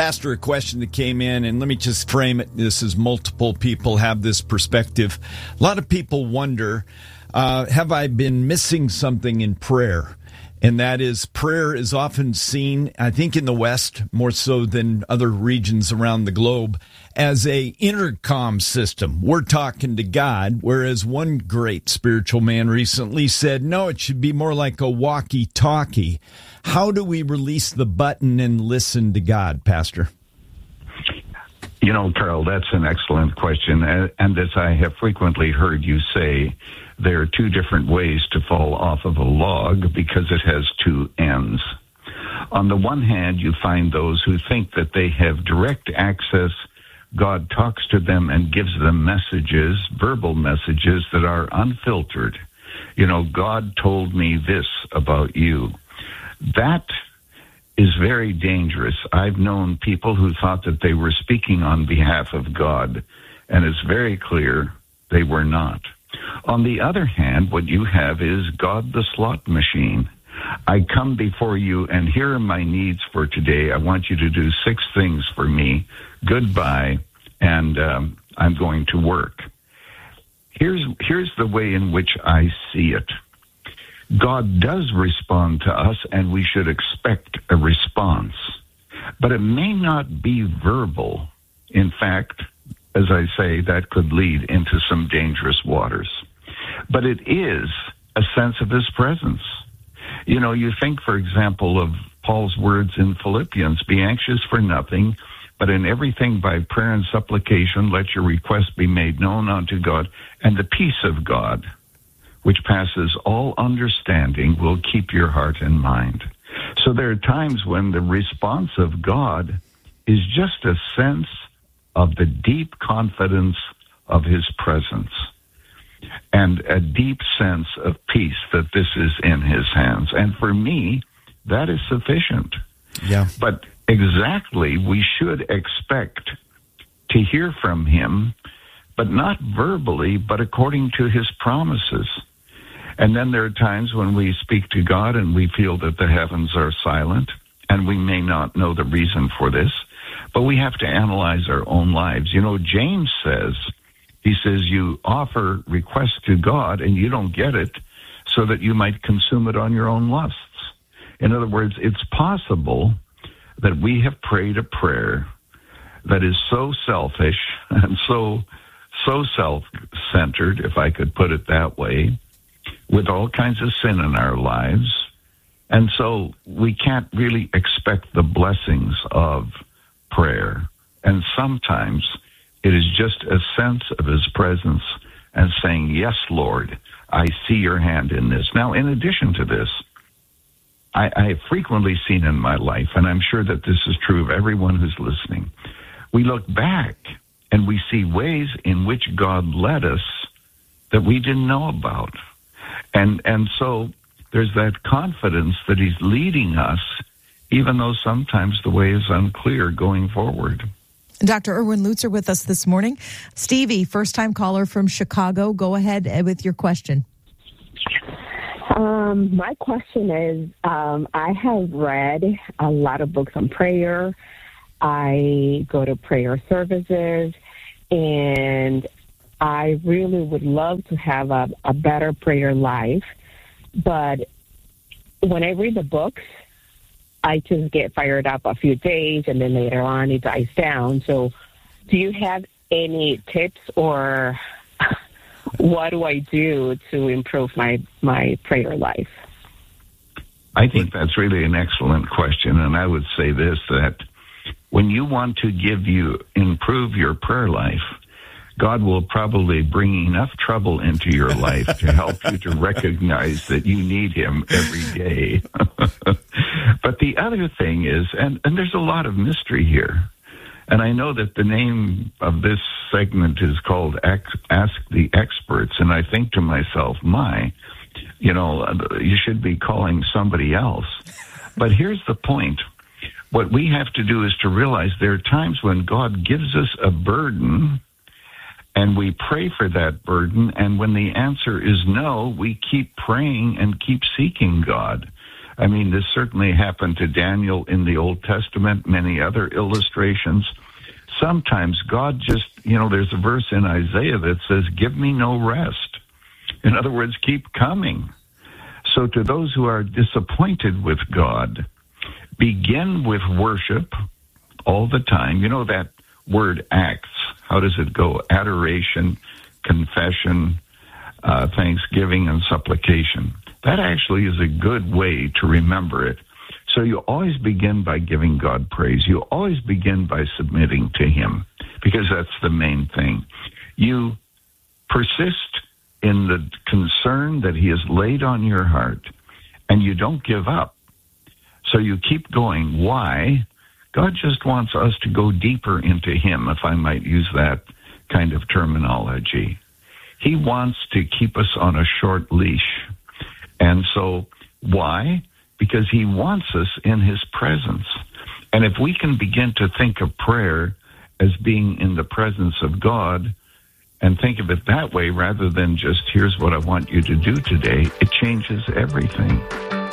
Pastor, a question that came in, and let me just frame it. This is multiple people have this perspective. A lot of people wonder, have I been missing something in prayer? And that is, prayer is often seen, I think in the West, more so than other regions around the globe, as a intercom system. We're talking to God, whereas one great spiritual man recently said, no, it should be more like a walkie-talkie. How do we release the button and listen to God, Pastor? You know, Carl, that's an excellent question. And as I have frequently heard you say, there are two different ways to fall off of a log because it has two ends. On the one hand, you find those who think that they have direct access. God talks to them and gives them messages, verbal messages that are unfiltered. You know, God told me this about you. That is very dangerous. I've known people who thought that they were speaking on behalf of God, and it's very clear they were not. On the other hand, what you have is God the slot machine. I come before you, and here are my needs for today. I want you to do 6 things for me. Goodbye, and I'm going to work. Here's the way in which I see it. God does respond to us, and we should expect a response. But it may not be verbal. In fact, as I say, that could lead into some dangerous waters. But it is a sense of his presence. You know, you think, for example, of Paul's words in Philippians, be anxious for nothing, but in everything by prayer and supplication, let your requests be made known unto God, and the peace of God, which passes all understanding, will keep your heart and mind. So there are times when the response of God is just a sense of the deep confidence of his presence and a deep sense of peace that this is in his hands. And for me, that is sufficient. Yeah. But exactly, we should expect to hear from him, but not verbally, but according to his promises. And then there are times when we speak to God and we feel that the heavens are silent, and we may not know the reason for this, but we have to analyze our own lives. You know, James says, he says, you offer requests to God and you don't get it so that you might consume it on your own lusts. In other words, it's possible that we have prayed a prayer that is so selfish and so self-centered, if I could put it that way, with all kinds of sin in our lives. And so we can't really expect the blessings of prayer. And sometimes it is just a sense of his presence and saying, yes, Lord, I see your hand in this. Now, in addition to this, I have frequently seen in my life, and I'm sure that this is true of everyone who's listening, we look back and we see ways in which God led us that we didn't know about. And so there's that confidence that he's leading us, even though sometimes the way is unclear going forward. Dr. Erwin Lutzer with us this morning. Stevie, first-time caller from Chicago. Go ahead with your question. My question is, I have read a lot of books on prayer. I go to prayer services, and I really would love to have a better prayer life. But when I read the books, I just get fired up a few days, and then later on it dies down. So do you have any tips, or what do I do to improve my prayer life? I think that's really an excellent question, and I would say this, that when you want to improve your prayer life, God will probably bring enough trouble into your life to help you to recognize that you need him every day. But the other thing is, and there's a lot of mystery here, and I know that the name of this segment is called Ask the Experts, and I think to myself, you should be calling somebody else. But here's the point. What we have to do is to realize there are times when God gives us a burden, and we pray for that burden, and when the answer is no, we keep praying and keep seeking God. I mean, this certainly happened to Daniel in the Old Testament, many other illustrations. Sometimes God just, there's a verse in Isaiah that says, give me no rest. In other words, keep coming. So to those who are disappointed with God, begin with worship all the time. You know that word acts. How does it go? Adoration, confession, thanksgiving, and supplication. That actually is a good way to remember it. So you always begin by giving God praise. You always begin by submitting to Him, because that's the main thing. You persist in the concern that He has laid on your heart, and you don't give up. So you keep going. Why? God just wants us to go deeper into Him, if I might use that kind of terminology. He wants to keep us on a short leash. And so, why? Because He wants us in His presence. And if we can begin to think of prayer as being in the presence of God, and think of it that way rather than just, here's what I want you to do today, it changes everything.